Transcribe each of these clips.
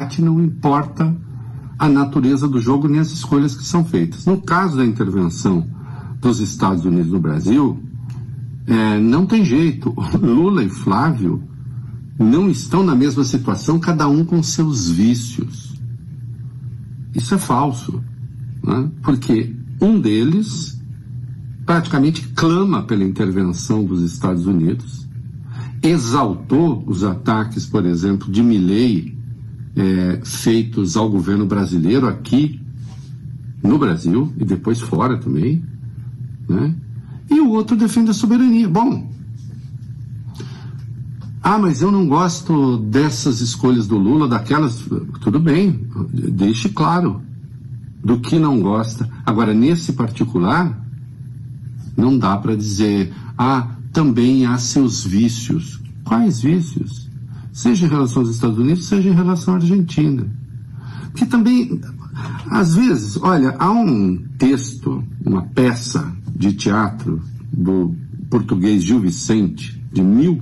debate, não importa a natureza do jogo nem as escolhas que são feitas. No caso da intervenção dos Estados Unidos no Brasil, não tem jeito. Lula e Flávio não estão na mesma situação, cada um com seus vícios. Isso é falso, né? Porque um deles praticamente clama pela intervenção dos Estados Unidos, exaltou os ataques, por exemplo, de Milei, feitos ao governo brasileiro aqui no Brasil e depois fora também, né? E o outro defende a soberania. Bom, mas eu não gosto dessas escolhas do Lula, daquelas. Tudo bem, deixe claro do que não gosta. Agora, nesse particular, não dá para dizer, também há seus vícios. Quais vícios? Seja em relação aos Estados Unidos, seja em relação à Argentina. Porque também, às vezes, olha, há um texto, uma peça de teatro do português Gil Vicente, de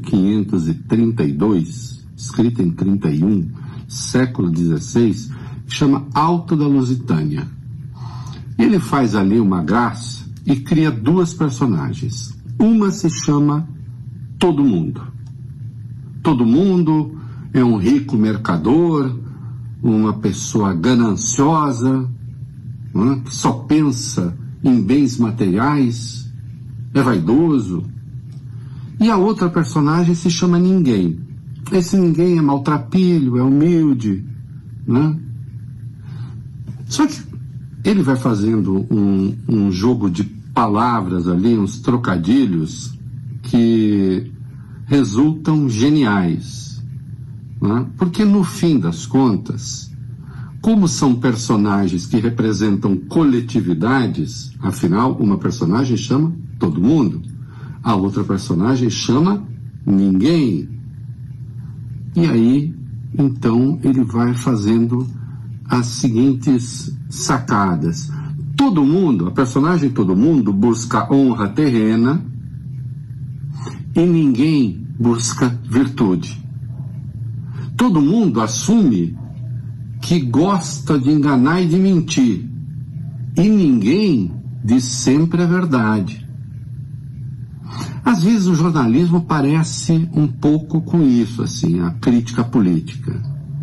1532, escrita em 31, século XVI, que chama Alto da Lusitânia. Ele faz ali uma graça e cria duas personagens. Uma se chama Todo Mundo. Todo mundo é um rico mercador, uma pessoa gananciosa, né, que só pensa em bens materiais, é vaidoso. E a outra personagem se chama Ninguém. Esse Ninguém é maltrapilho, é humilde, né? Só que ele vai fazendo um jogo de palavras ali, uns trocadilhos que resultam geniais, né? Porque no fim das contas, como são personagens que representam coletividades, afinal, uma personagem chama Todo Mundo, a outra personagem chama Ninguém. E aí, então, ele vai fazendo as seguintes sacadas. Todo mundo, a personagem Todo Mundo busca honra terrena e ninguém busca virtude. Todo mundo assume que gosta de enganar e de mentir, e ninguém diz sempre a verdade. Às vezes o jornalismo parece um pouco com isso, assim, a crítica política.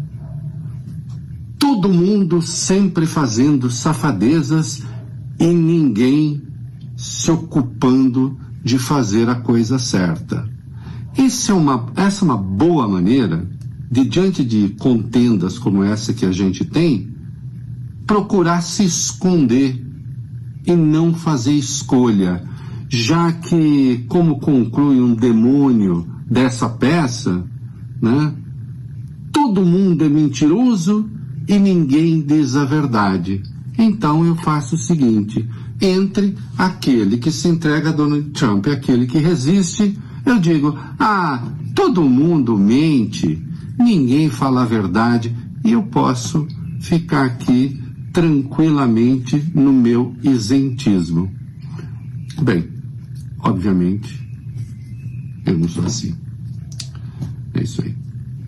Todo mundo sempre fazendo safadezas e ninguém se ocupando de fazer a coisa certa. Essa é uma boa maneira de, diante de contendas como essa que a gente tem, procurar se esconder e não fazer escolha, já que, como conclui um demônio dessa peça, né, todo mundo é mentiroso e ninguém diz a verdade. Então eu faço o seguinte: entre aquele que se entrega a Donald Trump e aquele que resiste, eu digo, todo mundo mente, ninguém fala a verdade, e eu posso ficar aqui tranquilamente no meu isentismo. Bem, obviamente, eu não sou assim. É isso aí.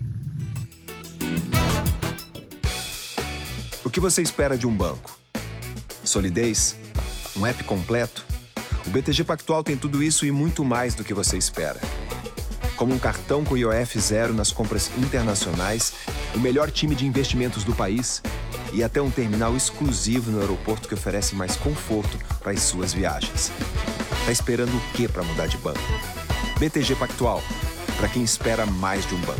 O que você espera de um banco? Solidez? Um app completo? O BTG Pactual tem tudo isso e muito mais do que você espera. Como um cartão com IOF zero nas compras internacionais, o melhor time de investimentos do país e até um terminal exclusivo no aeroporto que oferece mais conforto para as suas viagens. Tá esperando o quê para mudar de banco? BTG Pactual, para quem espera mais de um banco.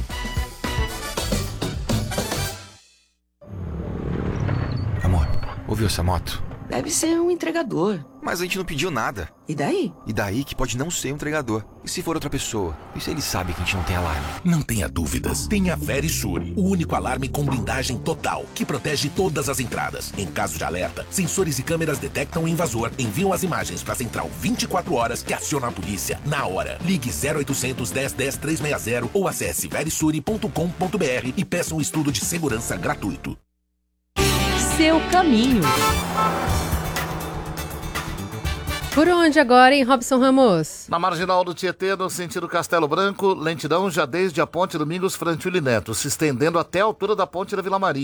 Amor, ouviu essa moto? Deve ser um entregador. Mas a gente não pediu nada. E daí? E daí que pode não ser um entregador. E se for outra pessoa? E se ele sabe que a gente não tem alarme? Não tenha dúvidas. Tenha a Verisure, o único alarme com blindagem total, que protege todas as entradas. Em caso de alerta, sensores e câmeras detectam o invasor, enviam as imagens para a central 24 horas que aciona a polícia na hora. Ligue 0800 10 10 360 ou acesse verisure.com.br e peça um estudo de segurança gratuito. Seu caminho. Por onde agora, hein, Robson Ramos? Na marginal do Tietê, no sentido Castelo Branco, lentidão já desde a ponte Domingos Frantili Neto, se estendendo até a altura da ponte da Vila Maria.